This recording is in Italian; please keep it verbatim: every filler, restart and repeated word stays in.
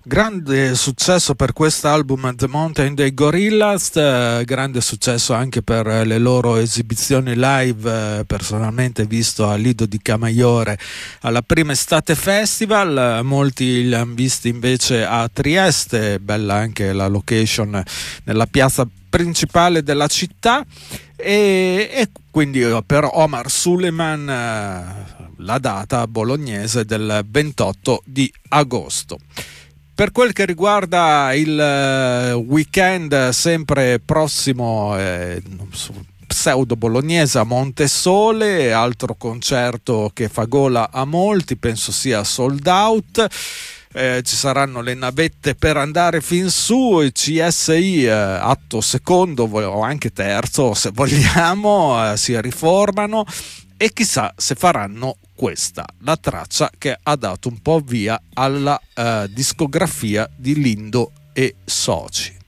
Grande successo per quest'album The Mountain dei Gorillaz, eh, grande successo anche per le loro esibizioni live, eh, personalmente visto a Lido di Camaiore alla prima Estate Festival, molti li hanno visti invece a Trieste, bella anche la location nella piazza principale della città, e, e quindi per Omar Suleiman eh, la data bolognese del ventotto di agosto. Per quel che riguarda il weekend sempre prossimo, eh, pseudo bolognese a Montesole, altro concerto che fa gola a molti, penso sia sold out. Eh, ci saranno le navette per andare fin su, i C S I eh, atto secondo o anche terzo se vogliamo, eh, si riformano, e chissà se faranno questa, la traccia che ha dato un po' via alla eh, discografia di Lindo e Soci.